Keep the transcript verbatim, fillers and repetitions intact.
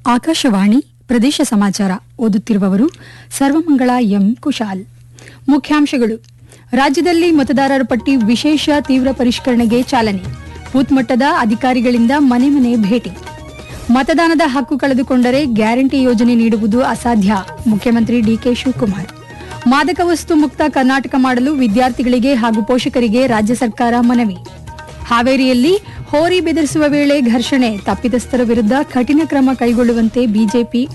ಆಕಾಶವಾಣಿ ಪ್ರದೇಶ ಸಮಾಚಾರ ಓದುತ್ತಿರುವವರು ಸರ್ವಮಂಗಳ ಎಂ ಕುಶಾಲ್. ಮುಖ್ಯಾಂಶಗಳು: ರಾಜ್ಯದಲ್ಲಿ ಮತದಾರರ ಪಟ್ಟಿ ವಿಶೇಷ ತೀವ್ರ ಪರಿಷ್ಕರಣೆಗೆ ಚಾಲನೆ, ಬೂತ್ ಮಟ್ಟದ ಅಧಿಕಾರಿಗಳಿಂದ ಮನೆ ಮನೆ ಭೇಟಿ. ಮತದಾನದ ಹಕ್ಕು ಕಳೆದುಕೊಂಡರೆ ಗ್ಯಾರಂಟಿ ಯೋಜನೆ ನೀಡುವುದು ಅಸಾಧ್ಯ, ಮುಖ್ಯಮಂತ್ರಿ ಡಿಕೆ ಶಿವಕುಮಾರ್. ಮಾದಕ ವಸ್ತು ಮುಕ್ತ ಕರ್ನಾಟಕ ಮಾಡಲು ವಿದ್ಯಾರ್ಥಿಗಳಿಗೆ ಹಾಗೂ ಪೋಷಕರಿಗೆ ರಾಜ್ಯ ಸರ್ಕಾರ ಮನವಿ. ಹಾವೇರಿಯಲ್ಲಿ ಹೋರಿ ಬೆದರಿಸುವ ವೇಳೆ ಘರ್ಷಣೆ, ತಪ್ಪಿತಸ್ಥರ ವಿರುದ್ಧ ಕಠಿಣ ಕ್ರಮ ಕೈಗೊಳ್ಳುವಂತೆ ಬಿಜೆಪಿ